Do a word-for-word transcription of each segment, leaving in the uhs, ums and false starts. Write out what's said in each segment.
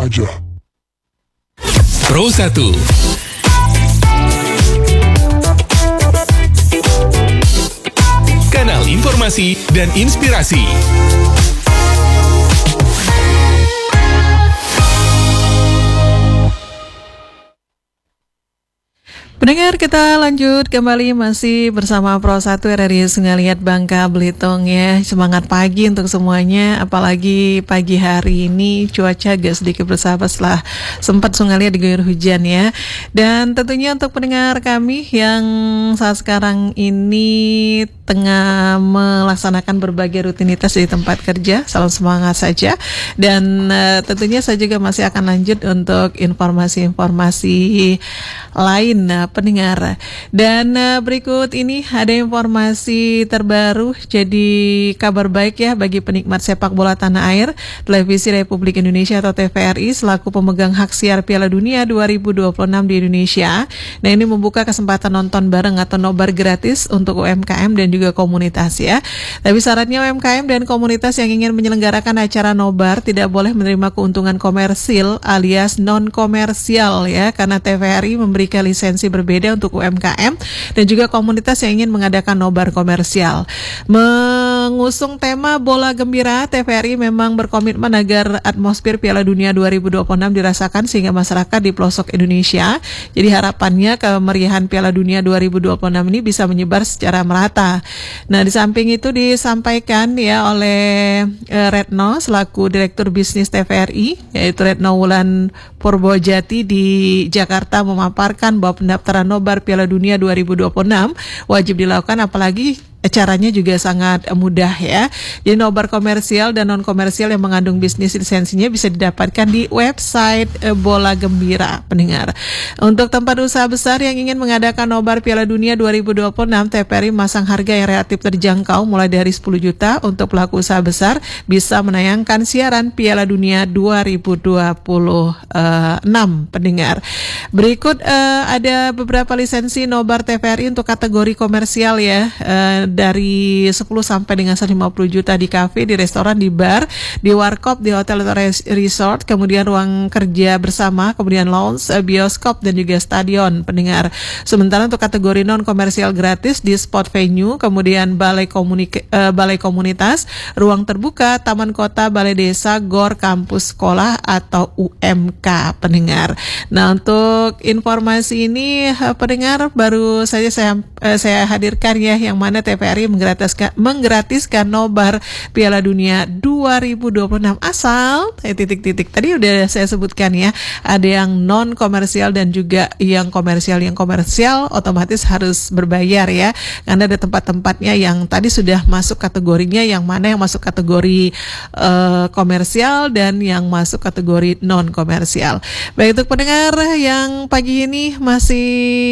aja. Pro satu. Kanal informasi dan inspirasi. Pendengar, kita lanjut kembali masih bersama Pro satu R R I Sungaliat Bangka Belitung ya. Semangat pagi untuk semuanya, apalagi pagi hari ini cuaca agak sedikit bersahabat setelah sempat Sungaliat diguyur hujan ya. Dan tentunya untuk pendengar kami yang saat sekarang ini tengah melaksanakan berbagai rutinitas di tempat kerja, salam semangat saja. Dan uh, tentunya saya juga masih akan lanjut untuk informasi-informasi lain uh, pendengar. Dan uh, berikut ini ada informasi terbaru, jadi kabar baik ya bagi penikmat sepak bola tanah air. Televisi Republik Indonesia atau T V R I selaku pemegang hak siar Piala Dunia dua ribu dua puluh enam di Indonesia. Nah, ini membuka kesempatan nonton bareng atau nobar gratis untuk U M K M dan juga komunitas ya. Tapi syaratnya U M K M dan komunitas yang ingin menyelenggarakan acara nobar tidak boleh menerima keuntungan komersil alias non komersial ya, karena T V R I memberikan lisensi berbeda untuk U M K M dan juga komunitas yang ingin mengadakan nobar komersial. Mengusung tema bola gembira, T V R I memang berkomitmen agar atmosfer Piala Dunia dua ribu dua puluh enam dirasakan sehingga masyarakat di pelosok Indonesia. Jadi harapannya kemeriahan Piala Dunia dua ribu dua puluh enam ini bisa menyebar secara merata. Nah, di samping itu disampaikan ya oleh eh, Retno selaku Direktur Bisnis T V R I, yaitu Retno Wulan Purbojati di Jakarta, memaparkan bahwa pendaftaran nobar Piala Dunia dua ribu dua puluh enam wajib dilakukan, apalagi caranya juga sangat mudah ya. Jadi nobar komersial dan non komersial yang mengandung bisnis lisensinya bisa didapatkan di website e, Bola Gembira pendengar. Untuk tempat usaha besar yang ingin mengadakan nobar Piala Dunia dua ribu dua puluh enam, T V R I masang harga yang relatif terjangkau mulai dari sepuluh juta untuk pelaku usaha besar bisa menayangkan siaran Piala Dunia dua ribu dua puluh enam pendengar. Berikut e, ada beberapa lisensi nobar T V R I untuk kategori komersial ya. E, dari sepuluh sampai dengan seratus lima puluh juta di kafe, di restoran, di bar, di warkop, di hotel atau resort, kemudian ruang kerja bersama, kemudian lounge, bioskop dan juga stadion pendengar. Sementara untuk kategori non komersial gratis di spot venue, kemudian balai komunik- uh, balai komunitas, ruang terbuka, taman kota, balai desa, gor, kampus, sekolah atau U M K pendengar. Nah, untuk informasi ini uh, pendengar baru saja saya uh, saya hadirkan ya, yang mana T V R I menggratiskan, menggratiskan nobar Piala Dunia dua ribu dua puluh enam asal eh, titik-titik tadi udah saya sebutkan ya, ada yang non komersial dan juga yang komersial. Yang komersial otomatis harus berbayar ya, karena ada tempat-tempatnya yang tadi sudah masuk kategorinya, yang mana yang masuk kategori uh, komersial dan yang masuk kategori non komersial. Baik, untuk pendengar yang pagi ini masih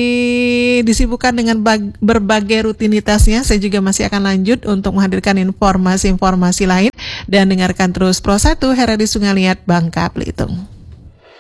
disibukkan dengan bag- berbagai rutinitasnya, saya juga masih akan lanjut untuk menghadirkan informasi-informasi lain, dan dengarkan terus Pro satu R R I Sungaliat Bangka Belitung.